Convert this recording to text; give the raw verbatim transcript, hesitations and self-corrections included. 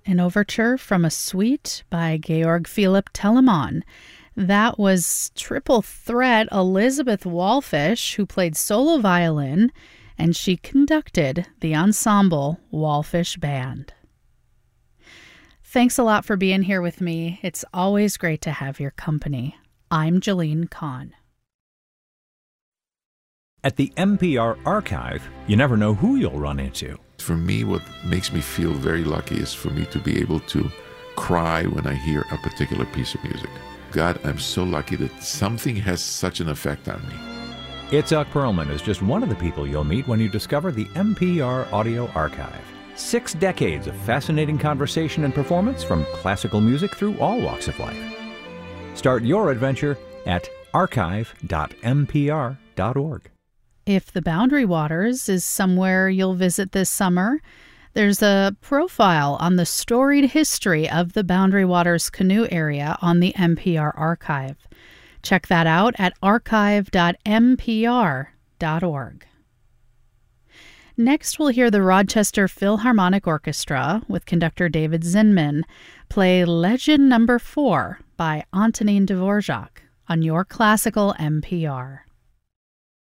an overture from a suite by Georg Philipp Telemann. That was triple threat Elizabeth Wallfisch, who played solo violin, and she conducted the ensemble Wallfisch Band. Thanks a lot for being here with me. It's always great to have your company. I'm Jolene Kahn. At the N P R Archive, you never know who you'll run into. For me, what makes me feel very lucky is for me to be able to cry when I hear a particular piece of music. God, I'm so lucky that something has such an effect on me. Itzhak Perlman is just one of the people you'll meet when you discover the N P R Audio Archive. Six decades of fascinating conversation and performance from classical music through all walks of life. Start your adventure at archive dot n p r dot org. If the Boundary Waters is somewhere you'll visit this summer, there's a profile on the storied history of the Boundary Waters canoe area on the N P R Archive. Check that out at archive dot n p r dot org. Next, we'll hear the Rochester Philharmonic Orchestra with conductor David Zinman play Legend Number Four by Antonin Dvorak on Your Classical N P R.